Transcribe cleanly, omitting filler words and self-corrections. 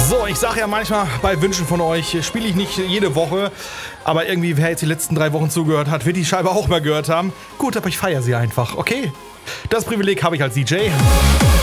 So, ich sage ja manchmal bei Wünschen von euch, spiele ich nicht jede Woche, aber irgendwie, wer jetzt die letzten 3 Wochen zugehört hat, wird die Scheibe auch mal gehört haben. Gut, aber ich feiere sie einfach, okay? Das Privileg habe ich als DJ.